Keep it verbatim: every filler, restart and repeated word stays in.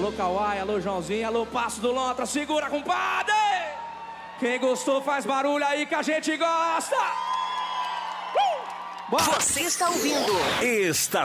Alô, Kawai, alô, Joãozinho, alô, Passo do Lontra, segura, compadre! Quem gostou faz barulho aí que a gente gosta! Uh! Você está ouvindo. Está